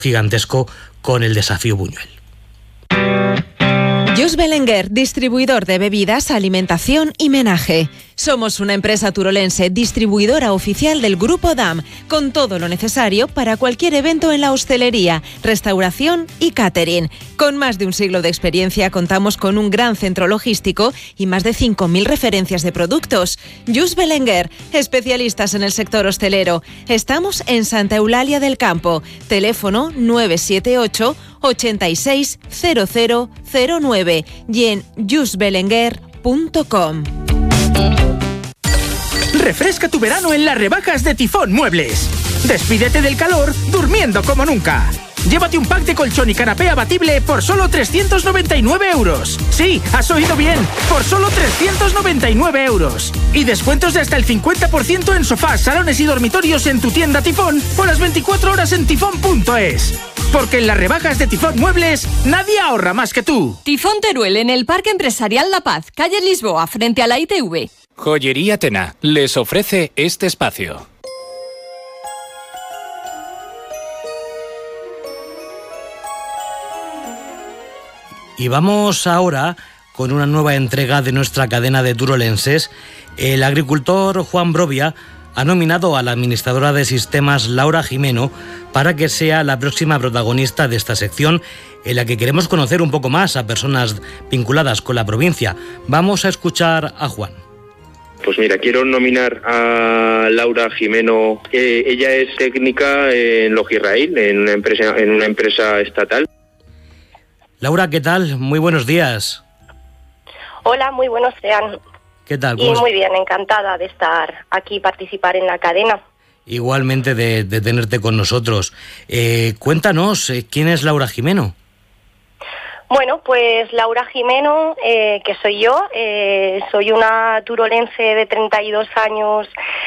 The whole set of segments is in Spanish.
gigantesco con el desafío Buñuel. Just Belenguer, distribuidor de bebidas, alimentación y menaje. Somos una empresa turolense, distribuidora oficial del Grupo DAM, con todo lo necesario para cualquier evento en la hostelería, restauración y catering. Con más de un siglo de experiencia, contamos con un gran centro logístico y más de 5.000 referencias de productos. Just Belenguer, especialistas en el sector hostelero. Estamos en Santa Eulalia del Campo. Teléfono 978 86 0009 y en justbelenguer.com. Refresca tu verano en las rebajas de Tifón Muebles. Despídete del calor durmiendo como nunca. Llévate un pack de colchón y canapé abatible por solo 399 euros. Sí, has oído bien, por solo 399 euros. Y descuentos de hasta el 50% en sofás, salones y dormitorios en tu tienda Tifón o las 24 horas en tifón.es. Porque en las rebajas de Tifón Muebles, nadie ahorra más que tú. Tifón Teruel en el Parque Empresarial La Paz, calle Lisboa, frente a la ITV. Joyería Tena les ofrece este espacio. Y vamos ahora con una nueva entrega de nuestra cadena de turolenses. El agricultor Juan Brovia ha nominado a la administradora de sistemas Laura Jimeno para que sea la próxima protagonista de esta sección, en la que queremos conocer un poco más a personas vinculadas con la provincia. Vamos a escuchar a Juan. Pues mira, quiero nominar a Laura Jimeno, que ella es técnica en Logirrail, en una empresa estatal. Laura, ¿qué tal? Muy buenos días. Hola, muy buenos días. ¿Qué tal? Y muy bien, encantada de estar aquí y participar en la cadena. Igualmente de tenerte con nosotros. Cuéntanos, ¿quién es Laura Jimeno? Bueno, pues Laura Jimeno, que soy yo, soy una turolense de 32 años.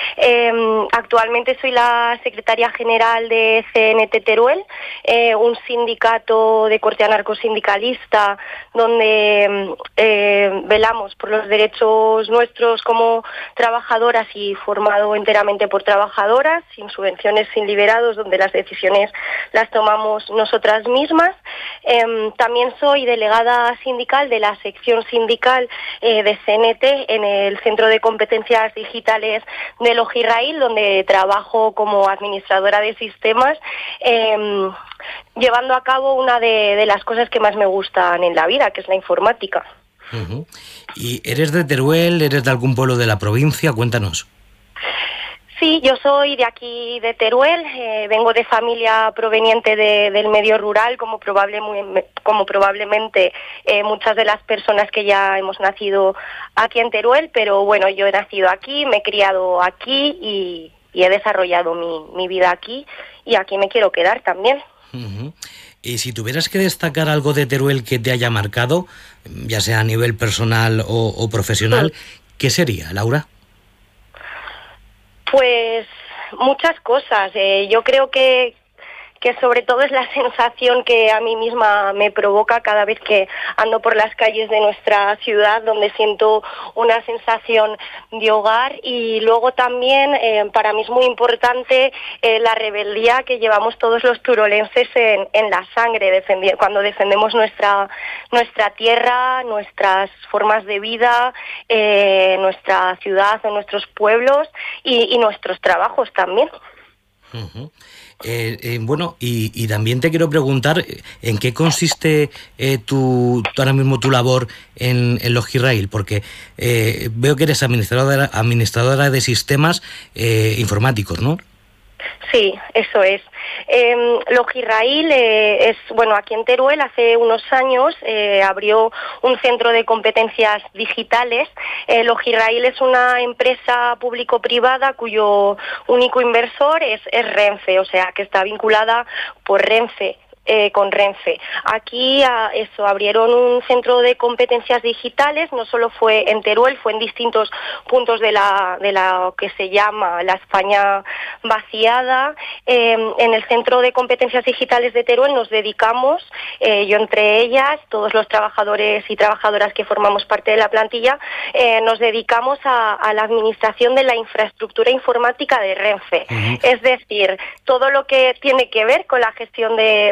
Actualmente soy la secretaria general de CNT Teruel, un sindicato de corte anarcosindicalista donde velamos por los derechos nuestros como trabajadoras y formado enteramente por trabajadoras, sin subvenciones, sin liberados, donde las decisiones las tomamos nosotras mismas. También soy delegada sindical de la sección sindical de CNT en el Centro de Competencias Digitales de Logirrail, donde trabajo como administradora de sistemas, llevando a cabo una de las cosas que más me gustan en la vida, que es la informática. Uh-huh. ¿Y eres de Teruel? ¿Eres de algún pueblo de la provincia? Cuéntanos. Sí, yo soy de aquí, de Teruel, vengo de familia proveniente del medio rural, como probablemente muchas de las personas que ya hemos nacido aquí en Teruel, pero bueno, yo he nacido aquí, me he criado aquí y he desarrollado mi vida aquí y aquí me quiero quedar también. Uh-huh. Y si tuvieras que destacar algo de Teruel que te haya marcado, ya sea a nivel personal o profesional, ¿qué sería, Laura? Pues muchas cosas. Yo creo que sobre todo es la sensación que a mí misma me provoca cada vez que ando por las calles de nuestra ciudad, donde siento una sensación de hogar, y luego también para mí es muy importante la rebeldía que llevamos todos los turolenses en la sangre, cuando defendemos nuestra tierra, nuestras formas de vida, nuestra ciudad o nuestros pueblos y nuestros trabajos también. Uh-huh. Bueno, y también te quiero preguntar en qué consiste ahora mismo tu labor en Logirrail, porque veo que eres administradora de sistemas informáticos, ¿no? Sí, eso es. Logirrail es, bueno, aquí en Teruel hace unos años abrió un centro de competencias digitales. Logirrail es una empresa público-privada cuyo único inversor es Renfe, o sea, que está vinculada por Renfe. Con Renfe. Aquí abrieron un centro de competencias digitales, no solo fue en Teruel, fue en distintos puntos de la que se llama la España vaciada. En el Centro de Competencias Digitales de Teruel nos dedicamos, yo entre ellas, todos los trabajadores y trabajadoras que formamos parte de la plantilla, nos dedicamos a la administración de la infraestructura informática de Renfe. Uh-huh. Es decir, todo lo que tiene que ver con la gestión de